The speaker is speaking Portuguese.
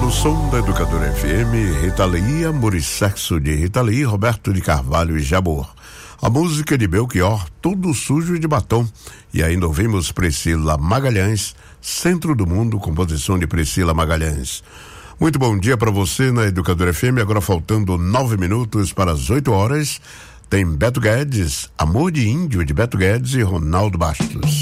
No som da Educadora FM, Rita Lee, Amor e Sexo de Rita Lee, Roberto de Carvalho e Jabor. A música de Belchior, Todo Sujo de Batom. E ainda ouvimos Priscila Magalhães, Centro do Mundo, composição de Priscila Magalhães. Muito bom dia para você na Educadora FM, agora faltando 9 minutos para as 8 horas. Tem Beto Guedes, Amor de Índio de Beto Guedes e Ronaldo Bastos.